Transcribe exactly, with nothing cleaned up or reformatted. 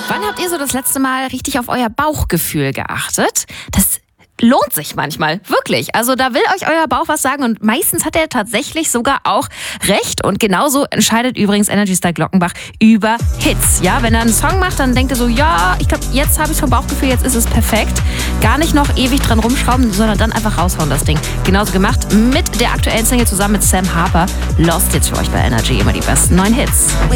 Wann habt ihr so das letzte Mal richtig auf euer Bauchgefühl geachtet? Das lohnt sich manchmal, wirklich. Also da will euch euer Bauch was sagen und meistens hat er tatsächlich sogar auch recht. Und genauso entscheidet übrigens Energy Star Glockenbach über Hits. Ja, wenn er einen Song macht, dann denkt er so, ja, ich glaube, jetzt habe ich vom Bauchgefühl, jetzt ist es perfekt. Gar nicht noch ewig dran rumschrauben, sondern dann einfach raushauen, das Ding. Genauso gemacht mit der aktuellen Single zusammen mit Sam Harper. Lost jetzt für euch bei Energy, immer die besten neuen Hits.